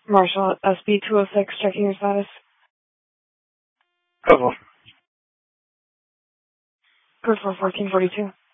Marshall, SB 206, checking your status. Code 4. Code 4, 1442.